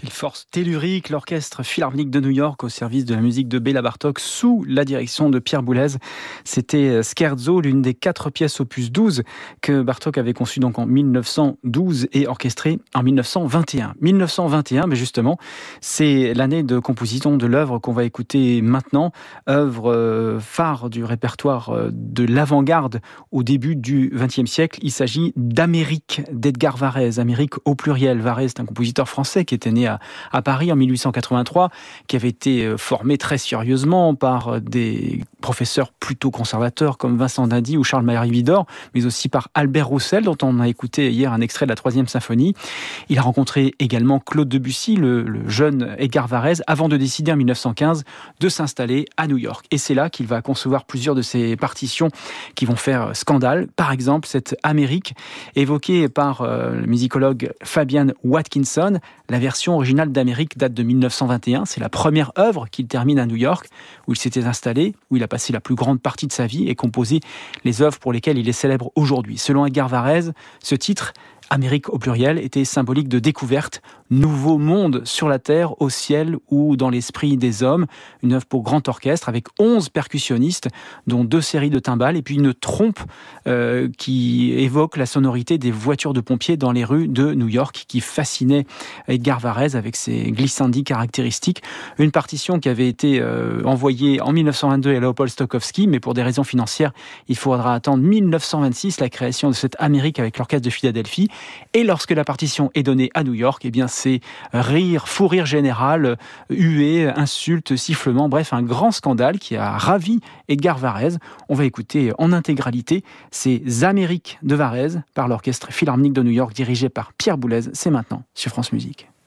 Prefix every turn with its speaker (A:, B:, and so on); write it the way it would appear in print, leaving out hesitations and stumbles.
A: Il force tellurique, l'orchestre philharmonique de New York au service de la musique de Béla Bartók sous la direction de Pierre Boulez. C'était Scherzo, l'une des 4 pièces opus 12 que Bartók avait conçues donc en 1912 et orchestrée en 1921. 1921, mais justement, c'est l'année de composition de l'œuvre qu'on va écouter maintenant, œuvre phare du répertoire de l'avant-garde au début du XXe siècle. Il s'agit d'Amérique d'Edgar Varèse, Amérique au pluriel. Varèse est un compositeur français qui était né à Paris en 1883, qui avait été formé très sérieusement par des professeurs plutôt conservateurs comme Vincent d'Indy ou Charles Marie Widor, mais aussi par Albert Roussel, dont on a écouté hier un extrait de la 3e symphonie. Il a rencontré également Claude Debussy, le jeune Edgar Varèse, avant de décider en 1915 de s'installer à New York. Et c'est là qu'il va concevoir plusieurs de ses partitions qui vont faire scandale. Par exemple, cette Amérique évoquée par le musicologue Fabian Watkinson. La version originale d'Amérique date de 1921. C'est la première œuvre qu'il termine à New York, où il s'était installé, où il a passé la plus grande partie de sa vie et composé les œuvres pour lesquelles il est célèbre aujourd'hui. Selon Edgar Varèse, ce titre, Amérique au pluriel, était symbolique de découverte, nouveau monde sur la terre, au ciel ou dans l'esprit des hommes. Une œuvre pour grand orchestre avec 11 percussionnistes, dont 2 séries de timbales et puis une trompe qui évoque la sonorité des voitures de pompiers dans les rues de New York, qui fascinait Edgar Varèse avec ses glissandi caractéristiques. Une partition qui avait été envoyée en 1922 à Leopold Stokowski, mais pour des raisons financières, il faudra attendre 1926, la création de cette Amérique avec l'orchestre de Philadelphie. Et lorsque la partition est donnée à New York, eh bien c'est rire, fou rire général, huées, insultes, sifflements, bref, un grand scandale qui a ravi Edgar Varèse. On va écouter en intégralité ces Amériques de Varèse par l'orchestre philharmonique de New York dirigé par Pierre Boulez. C'est maintenant sur France Musique.